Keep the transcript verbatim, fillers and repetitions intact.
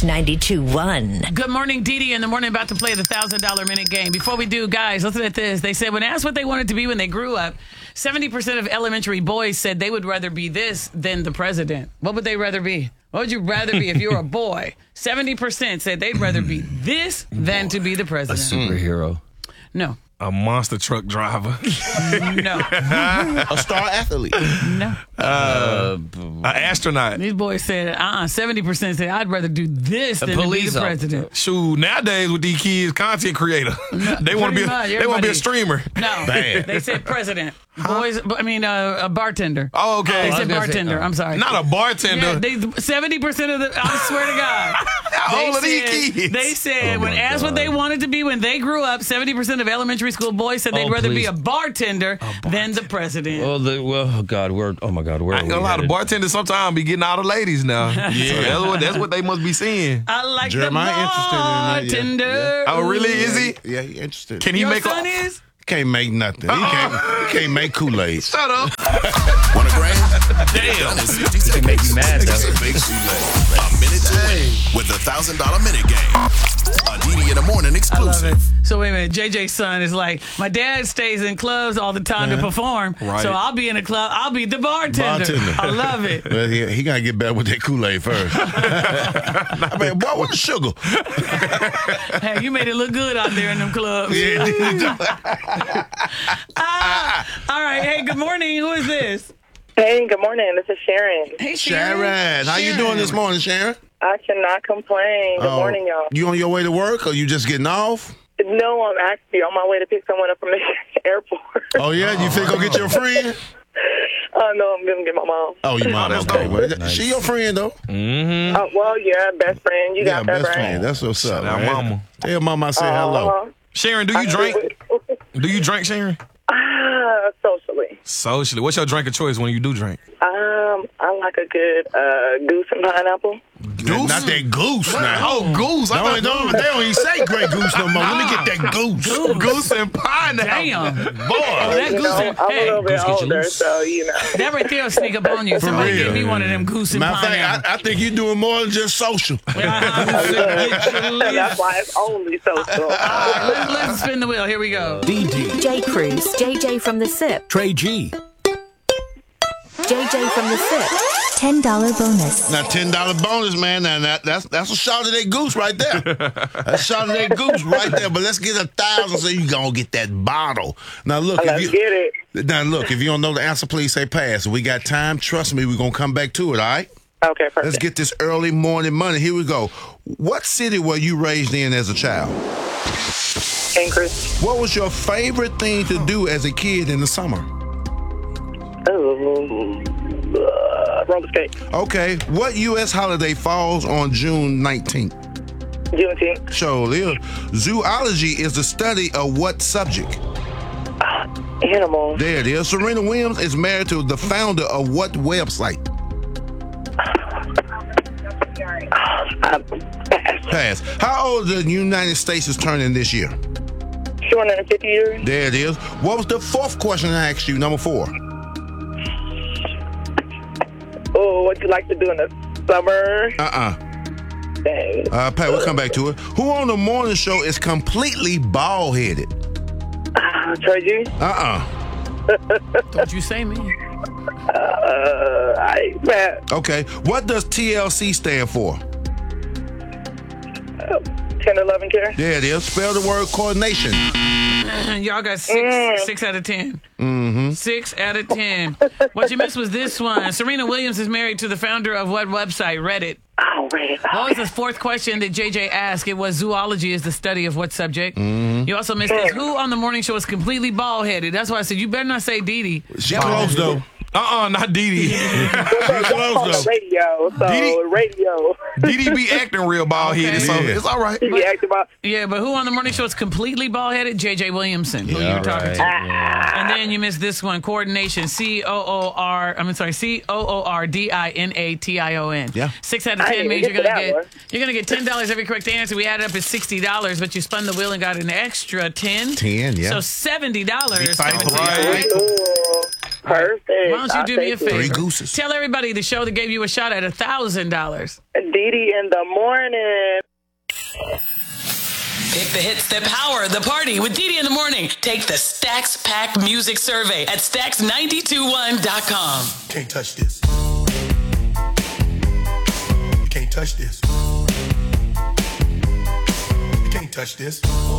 Mix ninety-two point one. Good morning, Dee Dee. In the morning, about to play the one thousand dollars minute game. Before we do, guys, listen at this. They said when asked what they wanted to be when they grew up, seventy percent of elementary boys said they would rather be this than the president. What would they rather be? What would you rather be if you were a boy? seventy percent said they'd rather be this than to be the A president. superhero. No. A monster truck driver. No. A star athlete. No. Uh, An astronaut. These boys said, uh-uh, seventy percent said, I'd rather do this A than to be police the officer. president. Shoot, nowadays with these kids, content creator. they want to be. pretty much, A, they want to be everybody- a streamer. No. Bad. They said president. Boys, I mean, uh, a bartender. Oh, okay. They I was said gonna say, bartender. uh, I'm sorry. Not a bartender. Yeah, they seventy percent of the. I swear to God. How old are They these said, kids? they said Oh, when my asked what God. they wanted to be when they grew up, seventy percent of elementary school boys said they'd Oh, rather be please. a bartender, than the president. Oh, the, well, oh God, where? Oh my God, where? I are ain't we gonna lie, the headed? bartenders sometimes be getting all the ladies now. yeah, so that's what that's what they must be seeing. I like Jeremiah the interested in that, yeah. bartender. Oh, really? Is he? Yeah, he interested. Can he Your make son a? is? Can't make nothing. He can't. He can't make Kool-Aid. Shut up. Want a grand? Damn. fifty It can make you seconds. mad, That's though. a big Kool-Aid. A minute to win with the one thousand dollars minute game. A D D in the morning I love exclusive. it. So wait a minute, J J's son is like, my dad stays in clubs all the time to perform, Right. so I'll be in a club, I'll be the bartender. Bartender. I love it. Well, he, he gotta get better with that Kool-Aid first. I mean, boy, what sugar? Hey, you made it look good out there in them clubs. Ah, all right, hey, good morning. Who is this? Hey, good morning. This is Sharon. Hey, Sharon, how you doing this morning, Sharon? I cannot complain. Good Oh, morning, y'all. You on your way to work, or you just getting off? No, I'm actually on my way to pick someone up from the airport. Oh yeah, you think go get your friend? Oh, no, I'm going to get my mom. Oh, you mom? that's Okay, dope. well, Nice. she your friend though. Mm-hmm. Oh, well, yeah, best friend. You Yeah, got that best right. friend. That's what's up, Shout out man. mama. Tell mama I said hello. Uh-huh. Sharon, do you drink? Do you drink, Sharon? Ah, socially. Socially. What's your drink of choice when you do drink? Um, I like a good uh, goose and pineapple. Goose? Not that goose now. Oh, goose. I No, thought- don't, they don't even say Grey Goose no more. Let me get that goose. Goose and pineapple. Damn. Boy. Oh, that You goose know, and, I'm hey, a little bit goose get you older, loose. so, you know. that right there will sneak up on you. Somebody real. give me one of them goose and Matter of pineapple. fact, I, I think you're doing more than just social. That's why it's only social. All right, let's, let's spin the wheel. Here we go. D D. J Cruz. J J from the SIP. Trey G. J J from the SIP. ten dollars bonus. Now, ten dollar bonus, man. Now, that, that's that's a shot of that goose right there. That's a shot of that goose right there. But let's get a thousand so you gonna get that bottle. Now, look. Let's if you, get it. Now, look. If you don't know the answer, please say pass. We got time. Trust me, we're gonna come back to it. All right. Okay, perfect. Let's get this early morning money. Here we go. What city were you raised in as a child? Anchorage. What was your favorite thing to do as a kid in the summer? Oh, uh, roller skate. Okay. What U S holiday falls on June nineteenth? Juneteenth. Sure is. Zoology is the study of what subject? Animal. There it is. Serena Williams is married to the founder of what website? Uh, Pass. How old the United States is turning this year? two hundred fifty years. There it is. What was the fourth question I asked you? Number four. Oh, what you like to do in the summer? Uh-uh. Dang. Uh, Pat, we'll come back to it. Who on the morning show is completely bald-headed? Uh, Trey G. Uh-uh. Don't you say me. Uh, I, man, Okay. What does T L C stand for? ten eleven care. There it is. Spell the word coordination. Y'all got six, six out of ten. Mm-hmm. Six out of ten. What you missed was this one. Serena Williams is married to the founder of what website? Reddit. Oh, man. What was the fourth question that J J asked? It was zoology is the study of what subject? You also missed this. Who on the morning show is completely bald-headed? That's why I said you better not say Dee Dee. She close, though. Uh-uh, not Dee Dee. She on close, the though. radio, so Didi- radio. Dee Dee be acting real bald-headed, so Okay. it's all right. He be acting about. Yeah, but who on the morning show is completely bald-headed? J J Williamson, who you were talking right. to. And then you missed this one. Coordination. C O O R. I'm sorry. C O O R D I N A T I O N. Yeah. Six out of I ten didn't means even you're get gonna to get that one. you're gonna get ten dollars every correct answer. We added up as sixty dollars, but you spun the wheel and got an extra ten. ten, yeah. So seventy dollars. Big fight for Right. Ooh. Perfect. Why don't you I'll do me a take it. favor? Three gooses. Tell everybody the show that gave you a shot at a thousand dollars. Dee Dee in the morning. Pick the hits that power the party with Dee Dee in the morning. Take the Stacks Pack Music Survey at stacks nine two one dot com. Can't touch this. You can't touch this. You can't touch this.